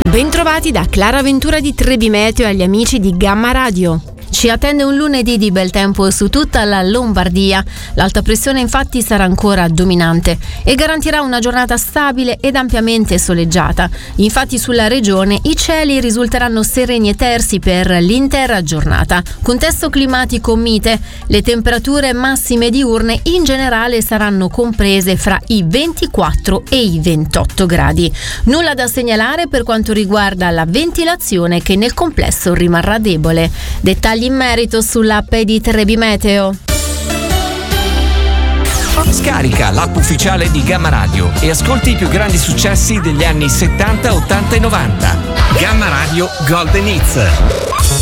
Bentrovati da Clara Ventura di Trebi Meteo e agli amici di Gamma Radio. Ci attende un lunedì di bel tempo su tutta la Lombardia. L'alta pressione infatti sarà ancora dominante e garantirà una giornata stabile ed ampiamente soleggiata. Infatti sulla regione i cieli risulteranno sereni e tersi per l'intera giornata. Contesto climatico mite. Le temperature massime diurne in generale saranno comprese fra i 24 e i 28 gradi. Nulla da segnalare per quanto riguarda la ventilazione, che nel complesso rimarrà debole. Dettagli in merito sull'app di Trebi Meteo. Scarica l'app ufficiale di Gamma Radio e ascolti i più grandi successi degli anni 70, 80 e 90. Gamma Radio Golden Hits.